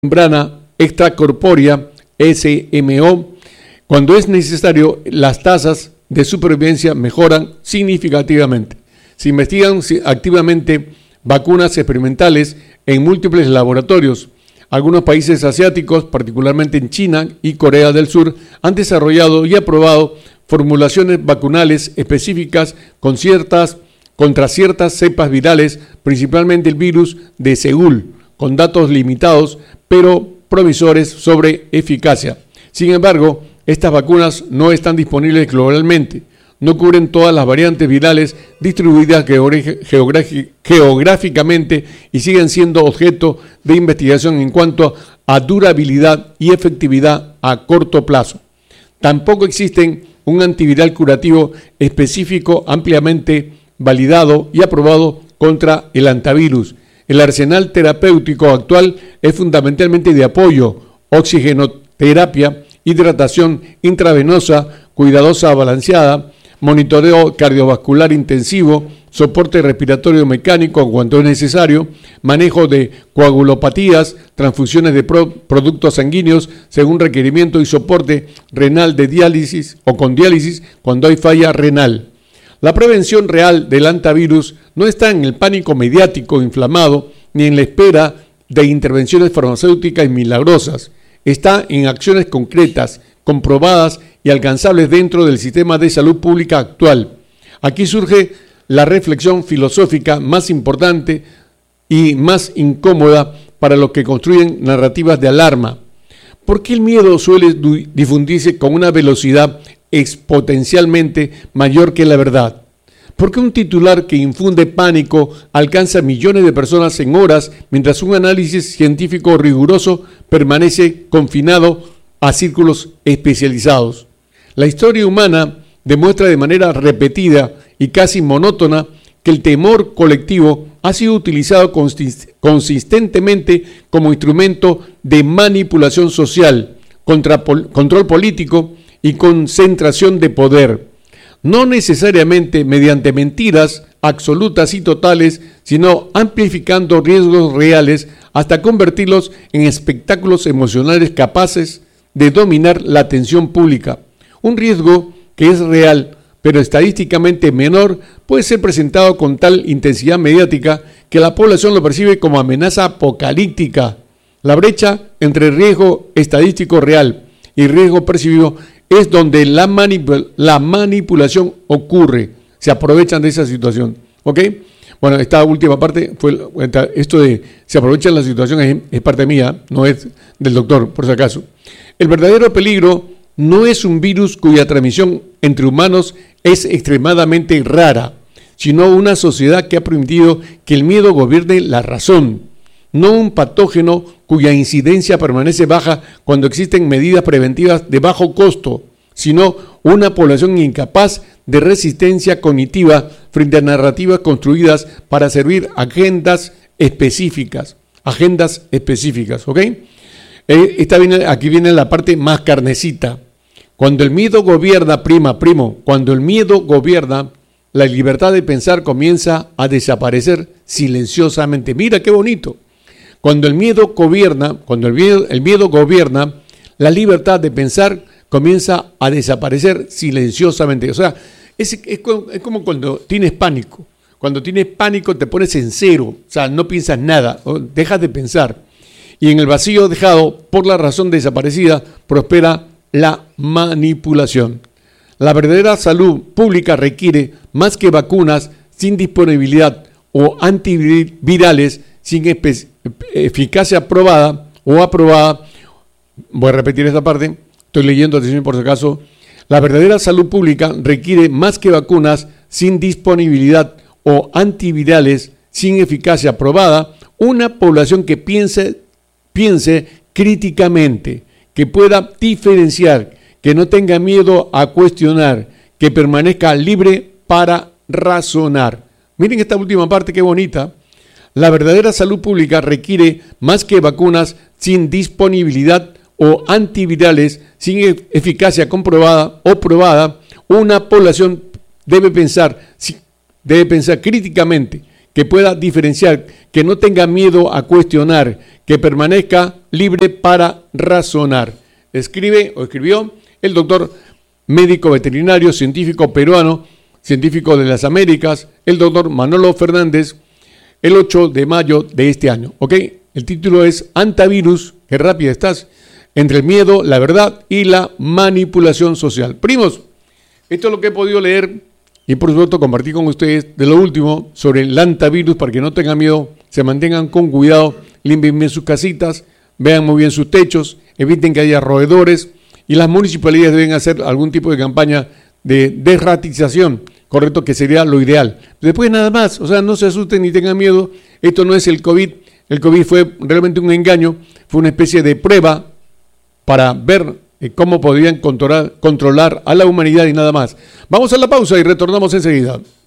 membrana extracorpórea, SMO. Cuando es necesario, las tasas de supervivencia mejoran significativamente. Se investigan activamente vacunas experimentales en múltiples laboratorios. Algunos países asiáticos, particularmente en China y Corea del Sur, han desarrollado y aprobado formulaciones vacunales específicas contra ciertas cepas virales, principalmente el virus de Seúl, con datos limitados pero provisores sobre eficacia. Sin embargo, estas vacunas no están disponibles globalmente. No cubren todas las variantes virales distribuidas geográficamente y siguen siendo objeto de investigación en cuanto a durabilidad y efectividad a corto plazo. Tampoco existen un antiviral curativo específico ampliamente validado y aprobado contra el hantavirus. El arsenal terapéutico actual es fundamentalmente de apoyo, oxigenoterapia, hidratación intravenosa, cuidadosa balanceada, monitoreo cardiovascular intensivo, soporte respiratorio mecánico cuando es necesario, manejo de coagulopatías, transfusiones de productos sanguíneos según requerimiento y soporte renal de diálisis o con diálisis cuando hay falla renal. La prevención real del hantavirus no está en el pánico mediático inflamado ni en la espera de intervenciones farmacéuticas milagrosas. Está en acciones concretas, comprobadas y alcanzables dentro del sistema de salud pública actual. Aquí surge la reflexión filosófica más importante y más incómoda para los que construyen narrativas de alarma. ¿Por qué el miedo suele difundirse con una velocidad exponencialmente mayor que la verdad? ¿Por qué un titular que infunde pánico alcanza a millones de personas en horas, mientras un análisis científico riguroso permanece confinado a círculos especializados? La historia humana demuestra de manera repetida y casi monótona que el temor colectivo ha sido utilizado consistentemente como instrumento de manipulación social, control político y concentración de poder. No necesariamente mediante mentiras absolutas y totales, sino amplificando riesgos reales hasta convertirlos en espectáculos emocionales capaces de dominar la atención pública. Un riesgo que es real, pero estadísticamente menor, puede ser presentado con tal intensidad mediática que la población lo percibe como amenaza apocalíptica. La brecha entre riesgo estadístico real y riesgo percibido es donde la manipulación ocurre. Se aprovechan de esa situación. ¿Ok? Bueno, esta última parte, esto de se aprovechan la situación es parte mía, no es del doctor, por si acaso. El verdadero peligro no es un virus cuya transmisión entre humanos es extremadamente rara, sino una sociedad que ha permitido que el miedo gobierne la razón, no un patógeno cuya incidencia permanece baja cuando existen medidas preventivas de bajo costo, sino una población incapaz de resistencia cognitiva frente a narrativas construidas para servir agendas específicas, ¿ok? Aquí viene la parte más carnecita. Cuando el miedo gobierna, cuando el miedo gobierna, la libertad de pensar comienza a desaparecer silenciosamente. Mira qué bonito. Cuando el miedo gobierna, la libertad de pensar comienza a desaparecer silenciosamente. O sea, es como cuando tienes pánico. Cuando tienes pánico te pones en cero, o sea, no piensas nada, dejas de pensar. Y en el vacío dejado por la razón desaparecida prospera la manipulación. La verdadera salud pública requiere más que vacunas sin disponibilidad o antivirales sin eficacia probada o aprobada. Voy a repetir esta parte, estoy leyendo, atención por si acaso. La verdadera salud pública requiere más que vacunas sin disponibilidad o antivirales sin eficacia probada, una población que piense críticamente, que pueda diferenciar, que no tenga miedo a cuestionar, que permanezca libre para razonar. Miren esta última parte, qué bonita. La verdadera salud pública requiere más que vacunas sin disponibilidad o antivirales sin eficacia comprobada o probada. Una población debe pensar críticamente, que pueda diferenciar, que no tenga miedo a cuestionar, que permanezca libre para razonar. Escribe o escribió el doctor médico veterinario, científico peruano, científico de las Américas, el doctor Manolo Fernández, el 8 de mayo de este año. ¿Ok? El título es Antivirus, qué rápida estás, entre el miedo, la verdad y la manipulación social. Primos, esto es lo que he podido leer y por supuesto compartir con ustedes de lo último sobre el antivirus para que no tengan miedo, se mantengan con cuidado, limpien bien sus casitas, vean muy bien sus techos, eviten que haya roedores y las municipalidades deben hacer algún tipo de campaña de desratización, correcto, que sería lo ideal. Después nada más, o sea, no se asusten ni tengan miedo, esto no es el COVID fue realmente un engaño, fue una especie de prueba para ver cómo podrían controlar a la humanidad y nada más. Vamos a la pausa y retornamos enseguida.